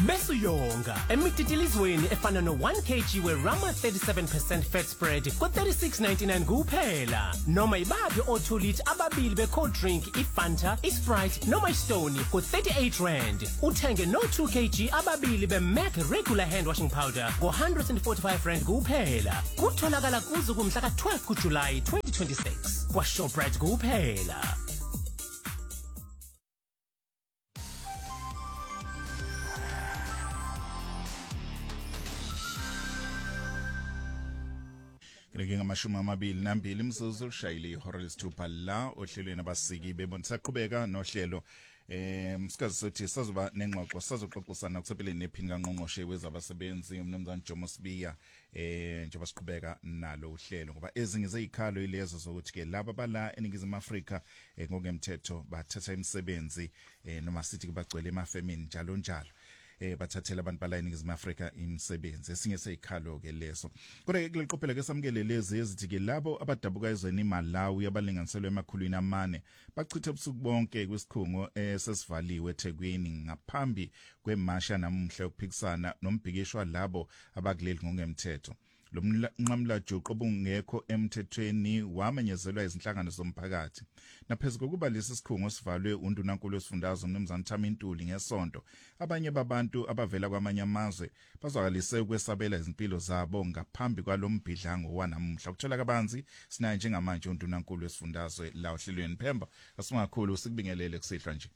Bese uyonga emititilizweni efana no 1 kg weRama 37% fat spread ku36.99 kuphela noma ibaphi o2 liter ababili becold drink iFanta, iSprite noma iStone ku38 uthenge no 2 kg ababili beMac regular hand washing powder ngo145 kuphela kutholakala kuze kumhla ka12 kuJuly 2026 kwaShoprite kuphela. Ngeke ngamashumi amabili nambili imzuzu ushayile ihora lesithupha la ohlelweni abasiki bebonisa qhubeka nohlelo msikazi sothi sazoba nengxoxo sazoxoxisana kusebeleni nephini kaNgqongqoshe wezabasebenzi umnumzane Jomo Sibiya njengoba siqhubeka nalo uhlelo ngoba ezinye zezikhalo ilezo zokuthi ke laba bala eningizimu Afrika ngokomthetho bathatha imisebenzi noma sithi bagcwele emafemini njalo njalo bathathela abantu bala eningizimu Afrika imisebenzi esinye sezikhalo ke leso kodwa ke liqophela ke samukele lezi ezithi ke labo abadabuka ezweni iMalawi abalinganiselwe emakhulwini amane bachitha ubusuku bonke kwisikhungo sesivaliwe eThekwini ngaphambi kwemasha namuhla ukuphikisana nombhikishwa labo abakuleli ngokomthetho lo mnqamlajuqo obungekho emthethweni wamenyezelwa izinhlangano zomphakathi naphezulu kokuba lesi sikhungo sivalwe undunankulu wesifundazwe umnumzane Thamintuli ngesonto abanye babantu abavela kwamanye amazwe bazwakalise ukwesabela izimpilo zabo ngaphambi kwalombhidlango wanamuhla ukuthola kabanzi sinaye njengamanje undunankulu wesifundazwe la ohlelweni Phemba asingakhulu sikubingelele kusihlwa nje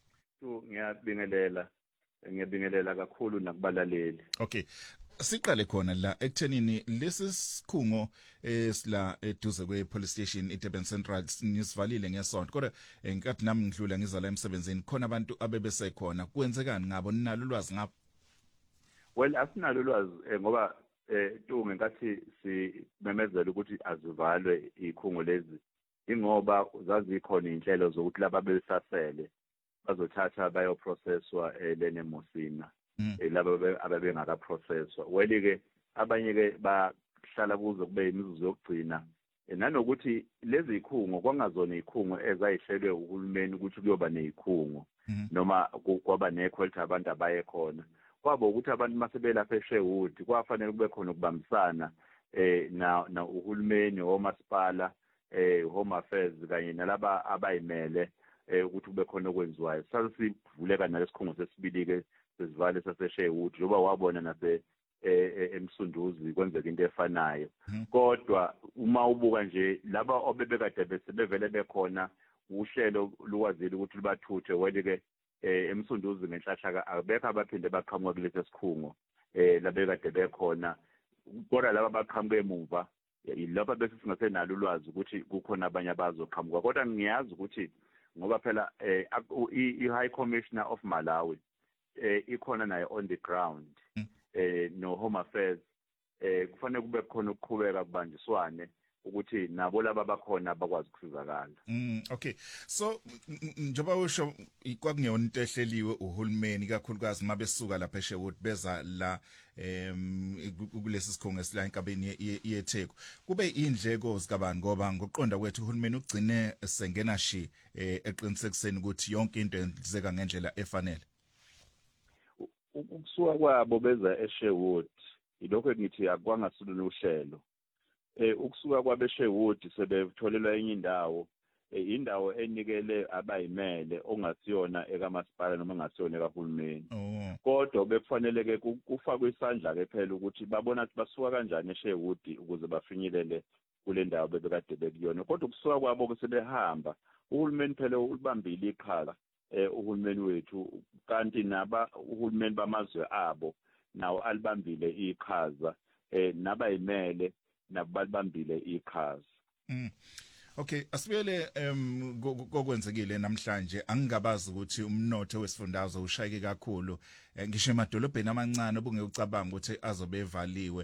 ngiyabingelela kakhulu nakubalaleli. Okay, siqale khona la ekuthenini lesi sikhungo sila eduze kwepolice station eDurban Central nisivalile ngesonto kodwa enkathi nami ngidlula ngizala emsebenzini khona abantu abebesekhona kwenzekani ngabo ninalo ulwazi ngapha? Well, asinalo ulwazi ngoba ngenkathi simemezela ukuthi azivalwe ikhungo lezi ingoba zazikhona inhlelo zokuthi laba besasele bazothatha bayoprocesswa lenemosina laba ababengaka processwa weli ke abanye ke bahlala kuze kube imizuzu yokugcina nanokuthi lezi ikhungo kwangazona ikhungo ezayihlelwe uhulumeni ukuthi kuyoba nezikhungo noma kwaba nequality abantu abaye khona kwabo ukuthi abantu masebelapha eSherwood kwafanele kube khona ukubambisana na uhulumeni omasipala home affairs kanye nalaba abayimele ukuthi kube khona okwenziwayo sasivuleka nalesikhungo sesibili ke sesivale sasesherwood njoba wabona nase emsunduzi kwenzeka into efanayo kodwa uma ubuka nje laba obebekade besebevele bekhona uhlelo lukwazile ukuthi libathuthe wele ke emsunduzi ngenhlahla abekho abaphinde baqhamuka kulesi sikhungo labekade bekhona kodwa laba baqhamuke emuva yilapha bese singasenalo ulwazi ukuthi kukhona abanye abazoqhamuka kodwa ngiyazi ukuthi ngoba phela i-High Commissioner of Malawi ikhona naye on the ground no Home Affairs kufanele kube khona ukuqhubeka kubanjiswane ukuthi nabo laba bakhona bakwazi ukusizakala. Okay, so njoba usho kwakungeyona into ehleliwe uhulumeni kakhulukazi mabesuka lapha eSherwood beza la kulesi sikhungo esila enkabeni yeTheku kube indleko zikabani ngoba ngokuqonda kwethu uhulumeni ugcine sengena shi eqinisekiseni ukuthi yonke into yenzeka ngendlela efanele. Ukusuka kwabo beza eSherwood ilokho ngithi akwangasulula uhlelo ukusuka kwabeSherwood sebetholelwa enye indawo enikele abayimele ongasiyona ekamasipala noma engasiyona ekahulumeni kodwa bekufanele ke kufakwe isandla ke phela ukuthi babona ukuthi basuka kanjani eSherwood ukuze bafinyelele kule ndawo bebekade bekuyona kodwa ukusuka kwabo sebehamba uhulumeni phela ulibambile iqhala uhulumeni wethu kanti uhulumeni bamazwe abo nawo alibambile iqhaza nabayimele nabalibambile iqhaza. Okay, asibuyele kokwenzekile namhlanje angingabazi ukuthi umnotho wesifundazwe ushayeke kakhulu ngisho emadolobheni amancane obungekucabanga ukuthi azobe evaliwe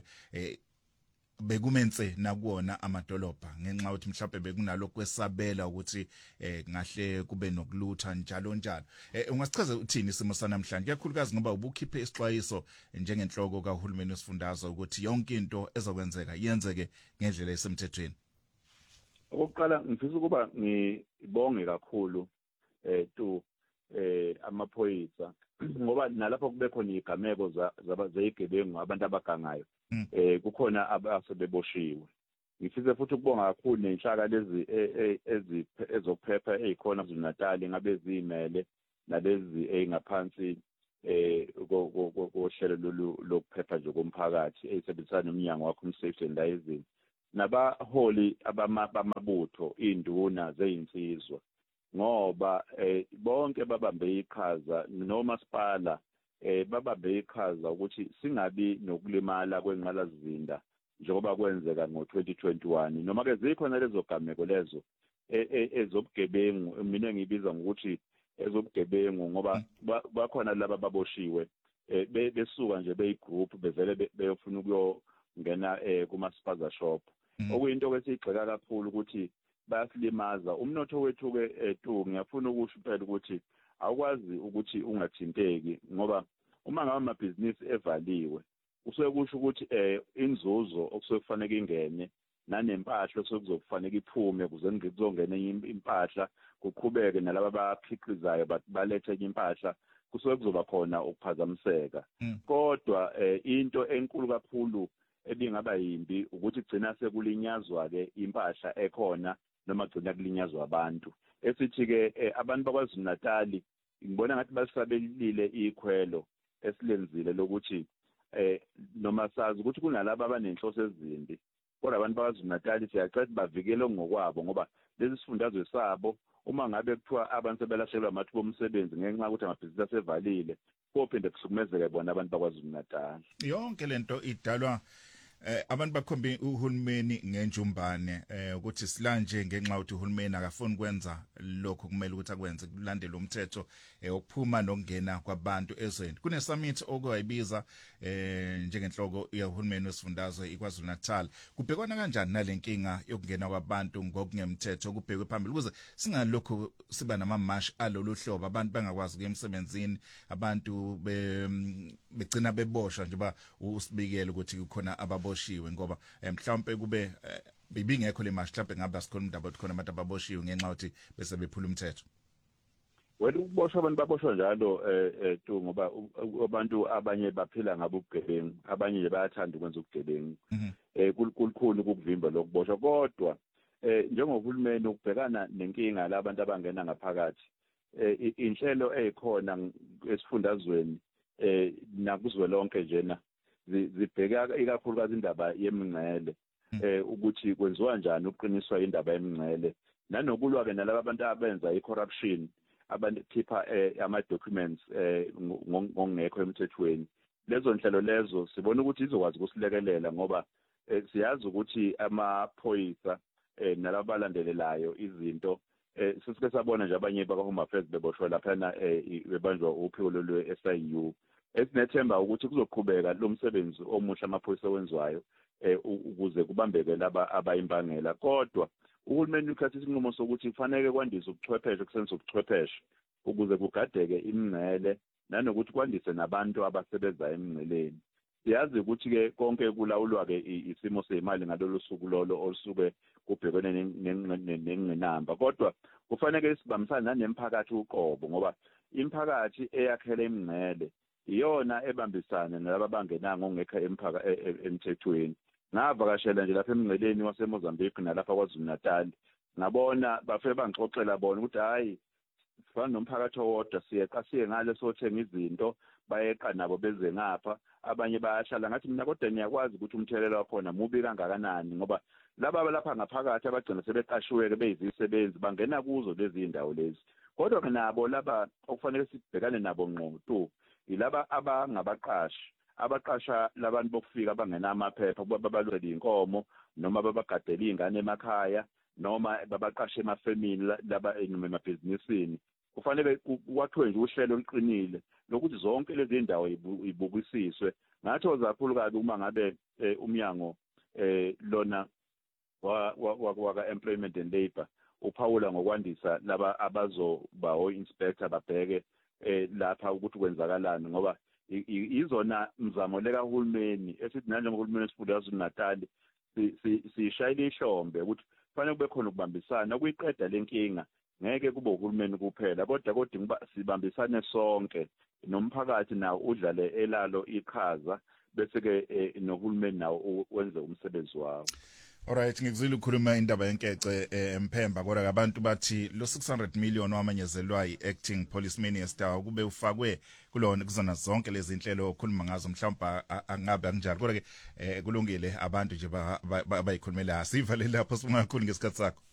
bekumenze nakuona amadolobha ngenxa ukuthi mhlawumbe bekunalokho kwesabela ukuthi ngahle kube nokulutha njalo njalo ungasichaza uthini isimo sanamhlanje kakhulukazi ngoba ubukhiphe isixwayiso njengenhloko kahulumeni wesifundazwe ukuthi yonke into ezokwenzeka yenzeke ngendlela esemthethweni. Okokuqala ngifisa ukuba ngibonge kakhulu amaphoyisa ngoba nalapho kube khona igameko zezigebengu abantu abagangayo kukhona abasebeboshiwe. Ngifise futhi ukubonga kakhulu nenhlaka lezi ezokuphepha ezikhona kuZulu-Natal ngabe zimele nalezi engaphansi kohlelo lokuphepha nje komphakathi ezisebenzisana nomnyango wakho uSafety and Liaison nabaholi bamabutho induna zezinsizwa ngoba bonke babambe iqhaza nomasipala babambe iqhaza ukuthi singabi nokulimala kwenqalazizinda njengoba kwenzeka ngo-2021 noma ke zikhona lezo gameko lezo ezobugebengu mina ngibiza ngokuthi ezobugebengu ngoba bakhona laba baboshiwe besuka nje beyigroup bevele beyofuna ukuyongena kuma-spaza shop okuyinto esiyigxeka kakhulu ukuthi bayasilimaza umnotho wethu ke ngiyafuna ukusho phela ukuthi awukwazi ukuthi ungathinteki ngoba uma ngabe amabhizinisi evaliwe kusuke kusho ukuthi inzuzo okusuke kufanele ingene nanempahla okusuke kuzokufanele iphume kuze kuzongena impahla kuqhubeke nalabo abakhiqizayo balethe enye impahla kusuke kuzoba khona ukuphazamiseka kodwa into enkulu kakhulu ebingaba yimbi ukuthi gcina sekulinyazwa ke impahla ekhona noma gcina kulinyazwa abantu esithi ke abantu bakwaZulu-Natal ngibona ngathi basabelile ikhwelo esilenzile lokuthi noma sazi ukuthi kunalabo abanenhloso ezimbi kodwa abantu bakwaZulu-Natal siyacela bavikele ngokwabo ngoba lezi sifundazwe sabo uma ngabe kuthiwa abantu sebelashelwa amathuba omsebenzi ngenxa ukuthi amabhizinisi asevalile kophinde kuhlukumezeke bona abantu bakwaZulu-Natal. Yonke lento idalwa abantu bakhombe uhulumeni ngenjumbane ukuthi silanje ngenxa ukuthi uhulumeni akafuni kwenza lokho kumele ukuthi akwenze kulandela umthetho okuphuma nokungena kwabantu ezweni. Kune summit okuyibiza njengenhloko yahulumeni wesifundazwe iKwaZulu-Natal. Kubhekwana kanjani nalenkinga yokungena kwabantu ngokungemthetho okubhekwe phambili ukuze singalokho siba namamash alolu hlobo abantu bengakwazi ukuya emsebenzini abantu begcina beboshwa nje ba usibikele ukuthi kukhona ababoshiwe ngoba mhlawumbe kube bibingekho le mash mhlawumbe ngabe asikhona indaba khona abantu ababoshiwe ngenxa ukuthi bese bephula umthetho. Wena ukuboshwa abantu baboshwa njalo tu ngoba abantu abanye baphila ngabo ubugebengu abanye nje bayathanda ukwenza ubugebengu kulikhulu ukuvimba lokuboshwa kodwa njengohulumeni ukubhekana nenkinga labantu abangena ngaphakathi inhlelo ezikhona esifundazweni nakuzwe lonke njena zibheka ikakhulukazi indaba yemingcele ukuthi kwenziwa njani uqiniswa indaba yemingcele nanokulwa ke nalabo abantu abenza icorruption abanikipha ama-documents ngongekho emthethweni. Lezo nhlelo lezo sibona ukuthi izokwazi ukusilekelela ngoba siyazi ukuthi amaphoyisa nalabo balandelelayo izinto sisike sabona nje abanye baka-Home Affairs beboshwa laphana bebanjwa uphiko lwe-SIU esinethemba ukuthi kuzoqhubeka lo msebenzi omuhle amaphoyisa wenziwayo ukuze kubambeke laba abayimbangela kodwa uhulumeni ukhathi isinqumo sokuthi kufanele kwandise ubuchwepheshe kusenza ubuchwepheshe ukuze kugadeke imingcele nanokuthi kwandise nabantu abasebenza emingceleni. Siyazi ukuthi ke konke kulawulwa ke isimo sezimali ngalolu suku lolo olusuke kubhekene nenqinamba kodwa kufanele sibambisane nanemphakathi uqobo ngoba imphakathi eyakhele imingcele iyona ebambisana nalabo abangenanga ongekho emthethweni. Ngavakashela nje lapha emingceleni waseMozambique nalapha kwaZulu-Natal ngabona bafike bangixoxela bona ukuthi hayi sifana nomphakathi owodwa siye ngale sothenga izinto bayeqa nabo beze ngapha abanye bayahlala ngathi mina kodwa niyakwazi ukuthi umthelelo wakhona mubi kangakanani ngoba laba lapha ngaphakathi abagcina sebeqashiwe ke beyizisebenzi bangena kuzo lezi indawo lezi kodwa ke nabo laba okufanele sibhekane nabo ngqo ilaba abangabaqashi abaqasha labantu bokufika abangena amaphepha babalwela inkomo noma babagadela izingane emakhaya noma babaqashe emafemini laba emabhizinisini kufanele kwathiwe nje uhlelo oluqinile lokuthi zonke lezi indawo ibukisiswe ngathoza kakhulu kabi uma ngabe umnyango lona waka Employment and Labour uphawula ngokwandisa laba abazoba o-inspector babheke lapha ukuthi kwenzakalani ngoba izona mzamo lekahulumeni esithi nanjengohulumeni wesifundazwe Natal sishayile ihlombe ukuthi kufanele kube khona ukubambisana ukuyiqeda lenkinga ngeke kube uhulumeni kuphela kodwa sibambisane sonke nomphakathi nawo udlale elalo iqhaza bese ke nohulumeni nawo wenze umsebenzi wawo. Alright, ngikuzile ukukhuluma indaba yenkece eMphemba kodwa abantu bathi lo 600 million wamanyezelwa iActing Police Minister kube ufakwe kulona kuzona zonke lezi inhlelo okhuluma ngazo mhlawumbe angabe kanjalo kodwa ke kulungile abantu nje abayikhulumela asivalele lapho sibonga kakhulu ngesikhathi sakho.